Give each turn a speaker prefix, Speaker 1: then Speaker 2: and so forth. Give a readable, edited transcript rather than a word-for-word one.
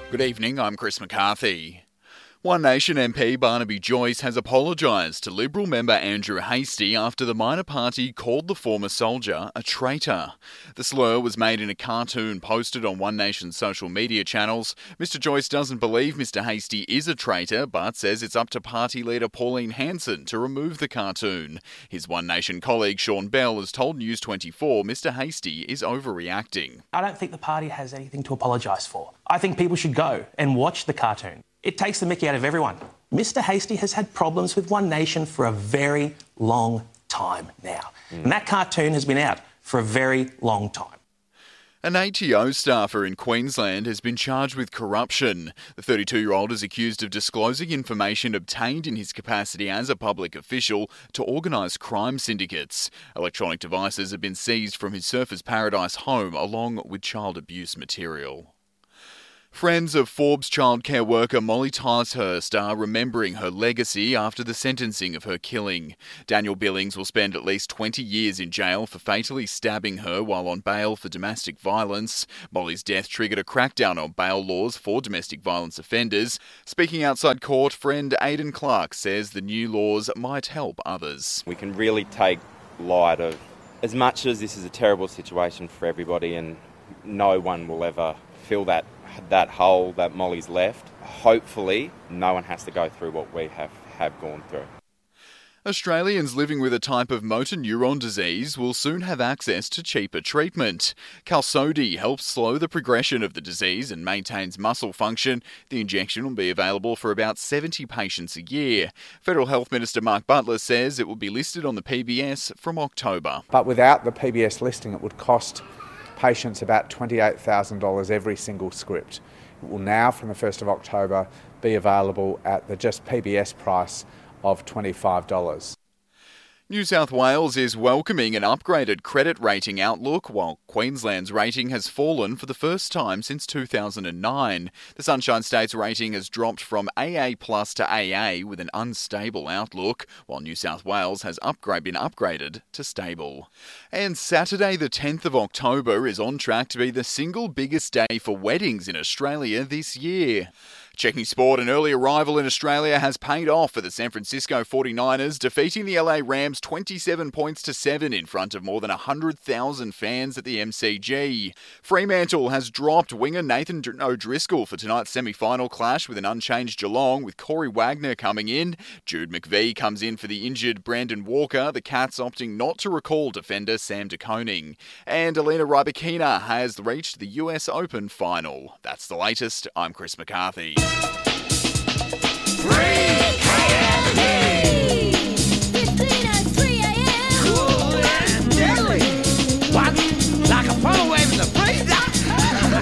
Speaker 1: Good evening, I'm Chris McCarthy. One Nation MP Barnaby Joyce has apologised to Liberal member Andrew Hastie after the minor party called the former soldier a traitor. The slur was made in a cartoon posted on One Nation's social media channels. Mr Joyce doesn't believe Mr Hastie is a traitor, but says it's up to party leader Pauline Hanson to remove the cartoon. His One Nation colleague Sean Bell has told News 24 Mr Hastie is overreacting.
Speaker 2: I don't think the party has anything to apologise for. I think people should go and watch the cartoon. It takes the mickey out of everyone. Mr Hastie has had problems with One Nation for a very long time now. And that cartoon has been out for a very long time.
Speaker 1: An ATO staffer in Queensland has been charged with corruption. The 32-year-old is accused of disclosing information obtained in his capacity as a public official to organise crime syndicates. Electronic devices have been seized from his Surfers Paradise home along with child abuse material. Friends of Forbes childcare worker Molly Ticehurst are remembering her legacy after the sentencing of her killing. Daniel Billings will spend at least 20 years in jail for fatally stabbing her while on bail for domestic violence. Molly's death triggered a crackdown on bail laws for domestic violence offenders. Speaking outside court, friend Aidan Clark says the new laws might help others.
Speaker 3: We can really take light of, as much as this is a terrible situation for everybody and no one will ever fill that hole that Molly's left, hopefully no one has to go through what we have gone through.
Speaker 1: Australians living with a type of motor neuron disease will soon have access to cheaper treatment. Qalsody helps slow the progression of the disease and maintains muscle function. The injection will be available for about 70 patients a year. Federal Health Minister Mark Butler says it will be listed on the PBS from October.
Speaker 4: But without the PBS listing, it would cost patients about $28,000 every single script. It will now, from the 1st of October, be available at the just PBS price of $25.
Speaker 1: New South Wales is welcoming an upgraded credit rating outlook, while Queensland's rating has fallen for the first time since 2009. The Sunshine State's rating has dropped from AA+ to AA with an unstable outlook, while New South Wales has been upgraded to stable. And Saturday the 10th of October is on track to be the single biggest day for weddings in Australia this year. Checking Sport, an early arrival in Australia has paid off for the San Francisco 49ers, defeating the LA Rams 27 points to 7 in front of more than 100,000 fans at the MCG. Fremantle has dropped winger Nathan O'Driscoll for tonight's semi-final clash with an unchanged Geelong, with Corey Wagner coming in. Jude McVie comes in for the injured Brandon Walker, the Cats opting not to recall defender Sam De Koning. And Alina Rybakina has reached the US Open final. That's the latest. I'm Chris McCarthy.
Speaker 5: Break!